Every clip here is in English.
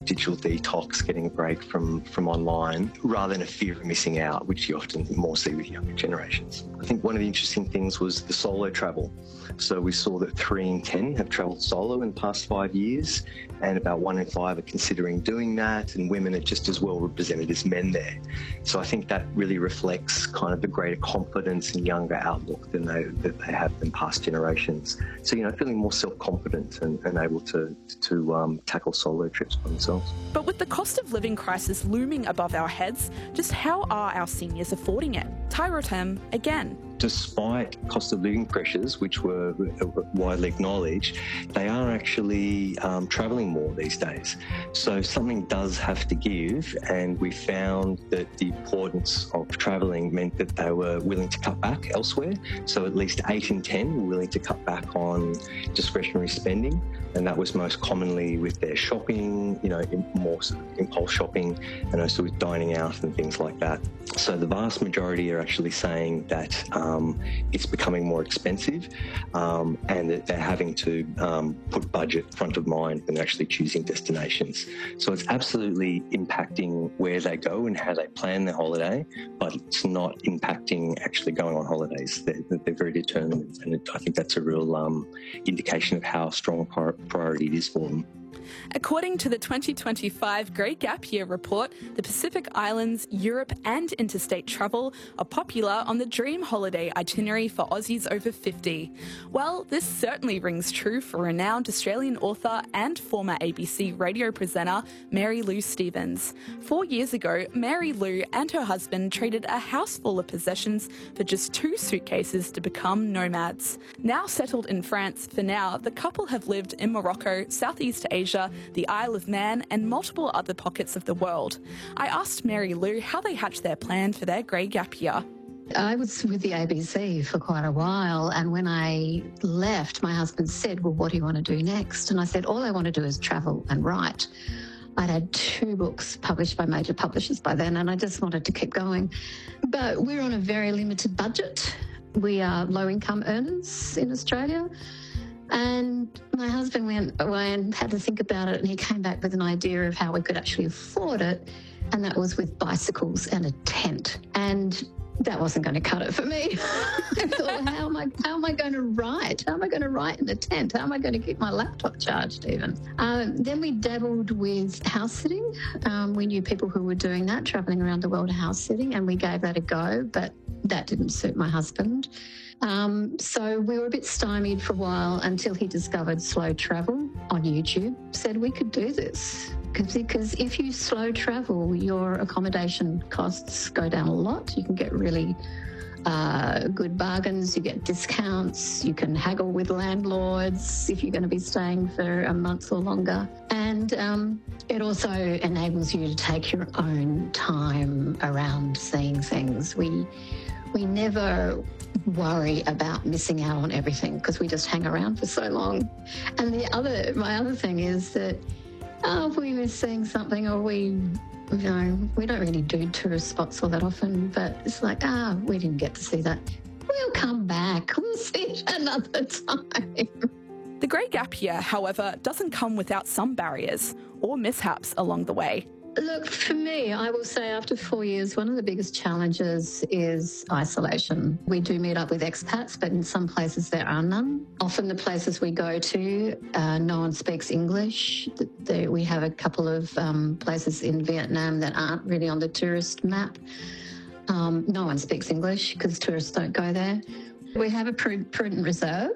digital detox, getting a break from online, rather than a fear of missing out, which you often more see with younger generations. I think one of the interesting things was the solo travel. So we saw that 3 in 10 have travelled solo in the past 5 years, and about 1 in 5 are considering doing that, and women are just as well represented as men there. So I think that really reflects kind of the greater confidence and younger outlook that they have than past generations. So, feeling more self-confident and able to tackle solo trips by themselves. But with the cost of living crisis looming above our heads, just how are our seniors affording it? Tyrotem again. Despite cost of living pressures, which were widely acknowledged, they are actually travelling more these days. So something does have to give, and we found that the importance of travelling meant that they were willing to cut back elsewhere. So at least 8 in 10 were willing to cut back on discretionary spending, and that was most commonly with their shopping, more sort of impulse shopping, and also with dining out and things like that. So the vast majority are actually saying that it's becoming more expensive, and that they're having to put budget front of mind when they're actually choosing destinations. So it's absolutely impacting where they go and how they plan their holiday, but it's not impacting actually going on holidays. They're very determined, and I think that's a real indication of how strong a priority it is for them. According to the 2025 Grey Gap Year report, the Pacific Islands, Europe and interstate travel are popular on the dream holiday itinerary for Aussies over 50. Well, this certainly rings true for renowned Australian author and former ABC radio presenter Mary Lou Stevens. 4 years ago, Mary Lou and her husband traded a house full of possessions for just 2 suitcases to become nomads. Now settled in France for now, the couple have lived in Morocco, Southeast Asia, the Isle of Man and multiple other pockets of the world. I asked Mary Lou how they hatched their plan for their Grey Gap Year. I was with the ABC for quite a while, and when I left, my husband said, well, what do you want to do next? And I said, all I want to do is travel and write. I'd had 2 books published by major publishers by then, and I just wanted to keep going. But we're on a very limited budget. We are low-income earners in Australia. And my husband went away and had to think about it, and he came back with an idea of how we could actually afford it, and that was with bicycles and a tent. And that wasn't going to cut it for me. I thought, how am I going to write? How am I going to write in a tent? How am I going to keep my laptop charged even? Then we dabbled with house sitting. We knew people who were doing that, travelling around the world house sitting, and we gave that a go, but that didn't suit my husband. So we were a bit stymied for a while until he discovered slow travel on YouTube, said we could do this. Because if you slow travel, your accommodation costs go down a lot. You can get really good bargains, you get discounts, you can haggle with landlords if you're going to be staying for a month or longer. And it also enables you to take your own time around seeing things. We never worry about missing out on everything because we just hang around for so long. And my other thing is that if we miss seeing something, or we don't really do tourist spots all that often, but it's like, we didn't get to see that. We'll come back. We'll see it another time. The Grey Gap Year, however, doesn't come without some barriers or mishaps along the way. Look, for me, I will say after 4 years, one of the biggest challenges is isolation. We do meet up with expats, but in some places there are none. Often the places we go to, no one speaks English. We have a couple of places in Vietnam that aren't really on the tourist map. No one speaks English because tourists don't go there. We have a prudent reserve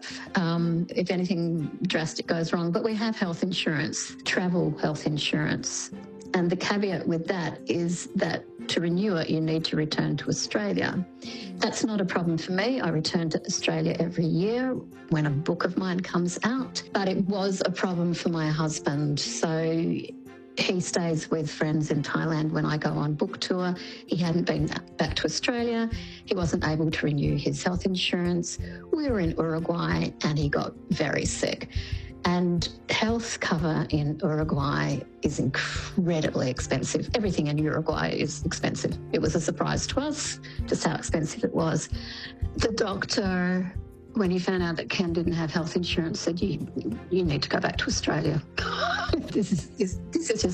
if anything drastic goes wrong, but we have health insurance, travel health insurance. And the caveat with that is that to renew it, you need to return to Australia. That's not a problem for me. I return to Australia every year when a book of mine comes out. But it was a problem for my husband. So he stays with friends in Thailand when I go on book tour. He hadn't been back to Australia. He wasn't able to renew his health insurance. We were in Uruguay and he got very sick. And health cover in Uruguay is incredibly expensive. Everything in Uruguay is expensive. It was a surprise to us just how expensive it was. The doctor, when he found out that Ken didn't have health insurance, said, you need to go back to Australia. This is just